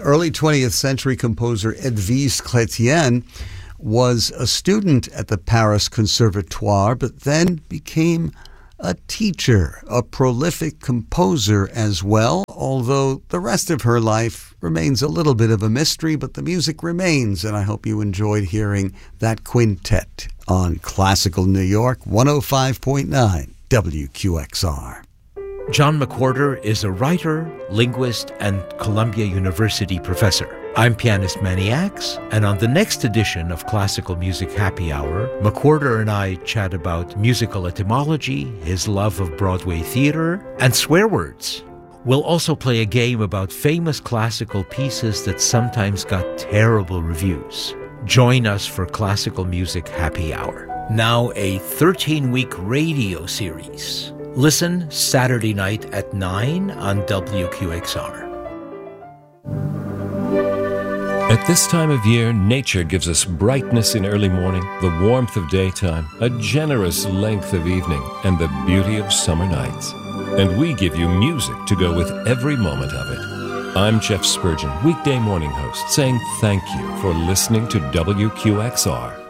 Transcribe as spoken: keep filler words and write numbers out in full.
early twentieth century composer Edwige Chrétien was a student at the Paris Conservatoire, but then became a teacher, a prolific composer as well, although the rest of her life remains a little bit of a mystery, but the music remains, and I hope you enjoyed hearing that quintet on Classical New York one oh five point nine W Q X R. John McWhorter is a writer, linguist, and Columbia University professor. I'm pianist Manny Axe, and on the next edition of Classical Music Happy Hour, McWhorter and I chat about musical etymology, his love of Broadway theater, and swear words. We'll also play a game about famous classical pieces that sometimes got terrible reviews. Join us for Classical Music Happy Hour. Now a thirteen-week radio series. Listen Saturday night at nine on W Q X R. At this time of year, nature gives us brightness in early morning, the warmth of daytime, a generous length of evening, and the beauty of summer nights. And we give you music to go with every moment of it. I'm Jeff Spurgeon, weekday morning host, saying thank you for listening to W Q X R.